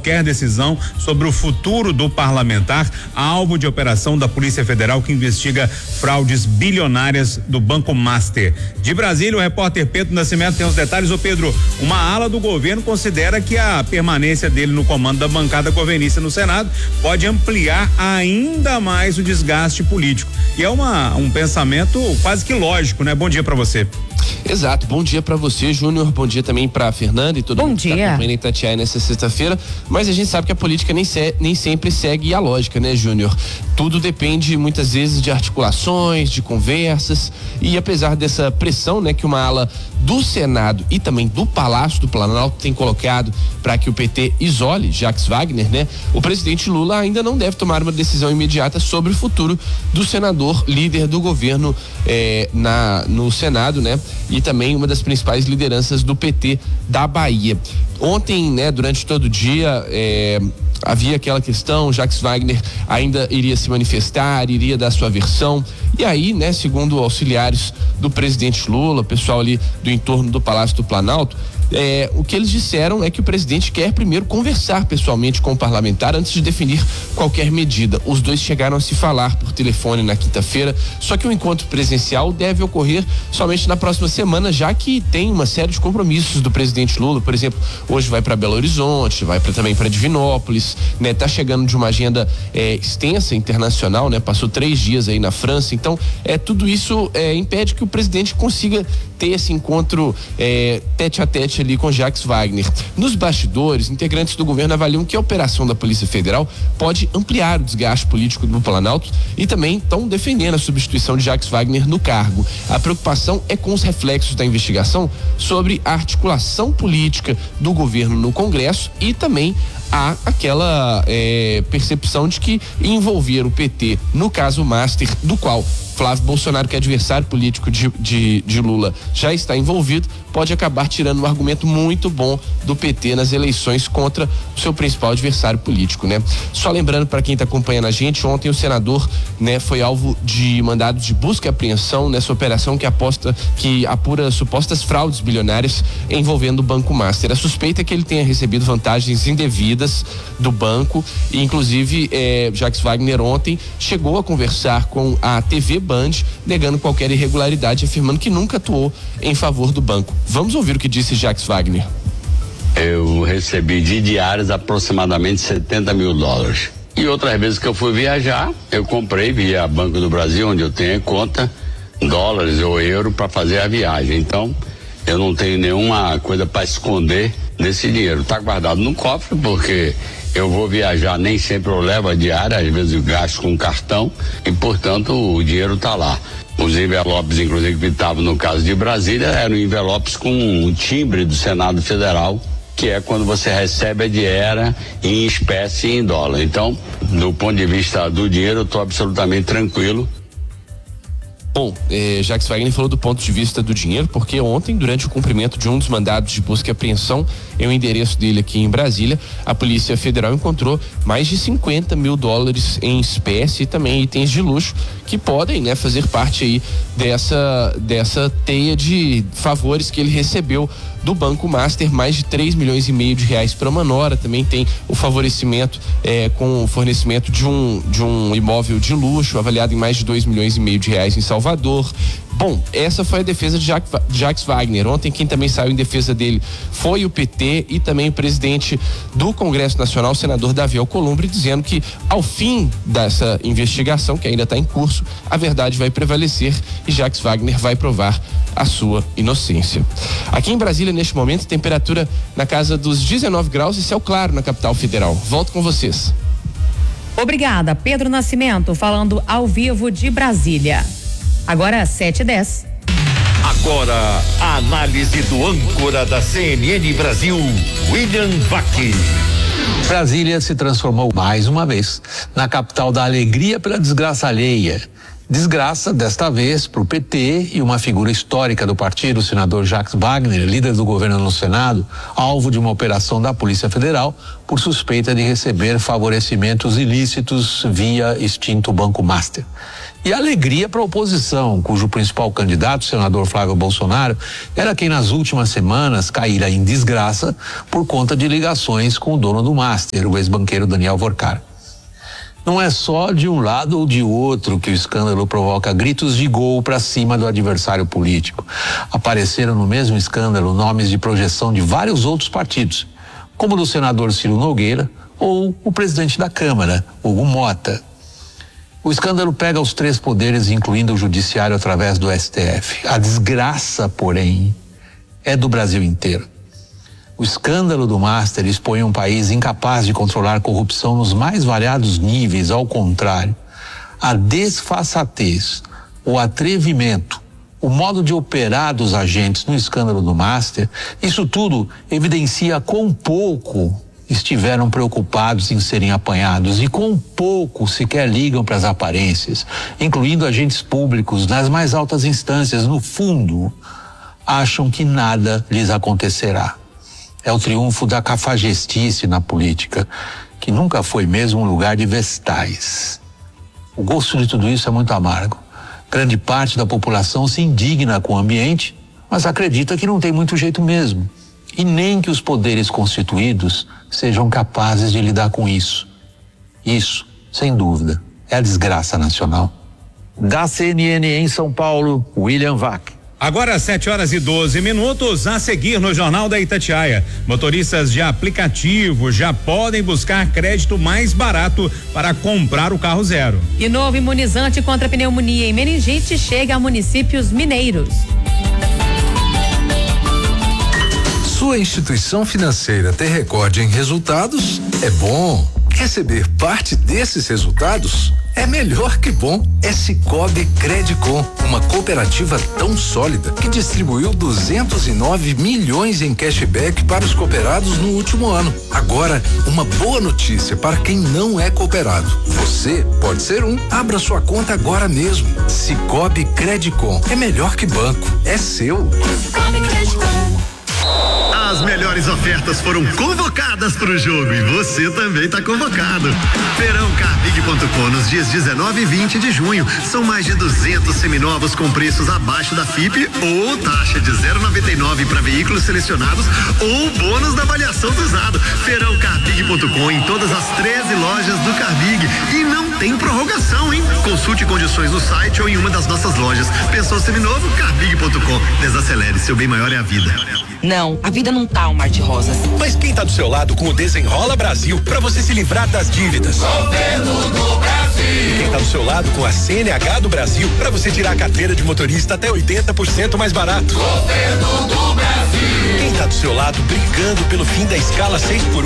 qualquer decisão sobre o futuro do parlamentar, alvo de operação da Polícia Federal que investiga fraudes bilionárias do Banco Master. De Brasília, o repórter Pedro Nascimento tem os detalhes. Ô Pedro, uma ala do governo considera que a permanência dele no comando da bancada governista no Senado pode ampliar ainda mais o desgaste político. E é um pensamento quase que lógico, né? Bom dia pra você. Exato, bom dia pra você, Júnior, bom dia também pra Fernanda e todo mundo que tá acompanhando Itatiaia nessa sexta-feira, mas a gente sabe que a política nem sempre segue a lógica, né, Júnior? Tudo depende muitas vezes de articulações, de conversas, e apesar dessa pressão, né, que uma ala do Senado e também do Palácio do Planalto tem colocado para que o PT isole Jacques Wagner, né? O presidente Lula ainda não deve tomar uma decisão imediata sobre o futuro do senador líder do governo no Senado, né? E também uma das principais lideranças do PT da Bahia. Ontem, né, durante todo o dia, havia aquela questão, Jacques Wagner ainda iria se manifestar, iria dar sua versão, e aí, né, segundo auxiliares do presidente Lula, pessoal ali do entorno do Palácio do Planalto, o que eles disseram é que o presidente quer primeiro conversar pessoalmente com o parlamentar antes de definir qualquer medida. Os dois chegaram a se falar por telefone na quinta-feira, só que o encontro presencial deve ocorrer somente na próxima semana, já que tem uma série de compromissos do presidente Lula. Por exemplo, hoje vai para Belo Horizonte, vai também para Divinópolis, né? Tá chegando de uma agenda extensa, internacional, né? Passou 3 dias aí na França, então tudo isso impede que o presidente consiga ter esse encontro tete a tete ali com Jacques Wagner. Nos bastidores, integrantes do governo avaliam que a operação da Polícia Federal pode ampliar o desgaste político do Planalto e também estão defendendo a substituição de Jacques Wagner no cargo. A preocupação é com os reflexos da investigação sobre a articulação política do governo no Congresso e também há aquela percepção de que envolver o PT no caso Master, do qual Flávio Bolsonaro, que é adversário político de Lula, já está envolvido, pode acabar tirando um argumento muito bom do PT nas eleições contra o seu principal adversário político, né? Só lembrando para quem está acompanhando a gente, ontem o senador, né, foi alvo de mandado de busca e apreensão nessa operação que apura supostas fraudes bilionárias envolvendo o Banco Master. A suspeita é que ele tenha recebido vantagens indevidas do banco e inclusive Jacques Wagner ontem chegou a conversar com a TV Band, negando qualquer irregularidade, afirmando que nunca atuou em favor do banco. Vamos ouvir o que disse Jacques Wagner. Eu recebi de diárias aproximadamente $70 mil. E outras vezes que eu fui viajar, eu comprei via Banco do Brasil, onde eu tenho conta, dólares ou euro para fazer a viagem. Então, eu não tenho nenhuma coisa para esconder desse dinheiro. Tá guardado no cofre, porque eu vou viajar, nem sempre eu levo a diária, às vezes eu gasto com cartão e, portanto, o dinheiro tá lá. Os envelopes, inclusive, que estavam no caso de Brasília, eram envelopes com um timbre do Senado Federal, que é quando você recebe a diária em espécie e em dólar. Então, do ponto de vista do dinheiro, eu estou absolutamente tranquilo. Bom, Jacques Wagner falou do ponto de vista do dinheiro, porque ontem, durante o cumprimento de um dos mandados de busca e apreensão em um endereço dele aqui em Brasília, a Polícia Federal encontrou mais de $50 mil em espécie e também itens de luxo que podem, né, fazer parte aí dessa teia de favores que ele recebeu do Banco Master, mais de R$3,5 milhões para uma nora. Também tem o favorecimento com o fornecimento de um imóvel de luxo avaliado em mais de R$2,5 milhões em Salvador. Bom, essa foi a defesa de Jacques Wagner. Ontem quem também saiu em defesa dele foi o PT e também o presidente do Congresso Nacional, o senador Davi Alcolumbre, dizendo que ao fim dessa investigação, que ainda está em curso, a verdade vai prevalecer e Jacques Wagner vai provar a sua inocência. Aqui em Brasília, neste momento, temperatura na casa dos 19 graus e céu claro na capital federal. Volto com vocês. Obrigada, Pedro Nascimento, falando ao vivo de Brasília. Agora 7h10. Agora, a análise do âncora da CNN Brasil, William Vac. Brasília se transformou mais uma vez na capital da alegria pela desgraça alheia. Desgraça, desta vez, para o PT e uma figura histórica do partido, o senador Jacques Wagner, líder do governo no Senado, alvo de uma operação da Polícia Federal por suspeita de receber favorecimentos ilícitos via extinto Banco Master. E alegria para a oposição, cujo principal candidato, o senador Flávio Bolsonaro, era quem nas últimas semanas caíra em desgraça por conta de ligações com o dono do Master, o ex-banqueiro Daniel Vorcar. Não é só de um lado ou de outro que o escândalo provoca gritos de gol para cima do adversário político. Apareceram no mesmo escândalo nomes de projeção de vários outros partidos, como o do senador Ciro Nogueira ou o presidente da Câmara, Hugo Mota. O escândalo pega os três poderes, incluindo o judiciário através do STF. A desgraça, porém, é do Brasil inteiro. O escândalo do Master expõe um país incapaz de controlar corrupção nos mais variados níveis. Ao contrário, a desfaçatez, o atrevimento, o modo de operar dos agentes no escândalo do Master, isso tudo evidencia quão pouco estiveram preocupados em serem apanhados e quão pouco sequer ligam para as aparências, incluindo agentes públicos nas mais altas instâncias. No fundo, acham que nada lhes acontecerá. É o triunfo da cafajestice na política, que nunca foi mesmo um lugar de vestais. O gosto de tudo isso é muito amargo. Grande parte da população se indigna com o ambiente, mas acredita que não tem muito jeito mesmo. E nem que os poderes constituídos sejam capazes de lidar com isso. Isso, sem dúvida, é a desgraça nacional. Da CNN em São Paulo, William Vac. Agora 7h12, a seguir no Jornal da Itatiaia. Motoristas de aplicativo já podem buscar crédito mais barato para comprar o carro zero. E novo imunizante contra pneumonia e meningite chega a municípios mineiros. Sua instituição financeira ter recorde em resultados é bom. Receber parte desses resultados é melhor que bom. É Sicoob Credicom, uma cooperativa tão sólida que distribuiu 209 milhões em cashback para os cooperados no último ano. Agora, uma boa notícia para quem não é cooperado. Você pode ser um. Abra sua conta agora mesmo. Sicoob Credicom é melhor que banco. É seu. Sicoob Credicom. As melhores ofertas foram convocadas para o jogo e você também está convocado. Feirão Carbig.com nos dias 19 e 20 de junho. São mais de 200 seminovos com preços abaixo da FIP ou taxa de 0,99 para veículos selecionados ou bônus da avaliação do usado. Feirão Carbig.com em todas as 13 lojas do Carbig. E não tem prorrogação, hein? Consulte condições no site ou em uma das nossas lojas. Pensou seminovo? Carbig.com. Desacelere, seu bem maior é a vida. Não, a vida não tá um mar de rosas. Mas quem tá do seu lado com o Desenrola Brasil pra você se livrar das dívidas? Governo do Brasil. Quem tá do seu lado com a CNH do Brasil pra você tirar a carteira de motorista até 80% mais barato? Governo do Brasil. Quem tá do seu lado brigando pelo fim da escala 6x1?